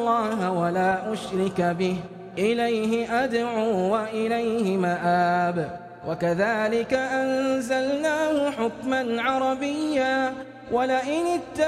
الله ولا أشرك به إليه أدعو وإليه مآب. وكذلك أنزلناه حكما عربيا ولئن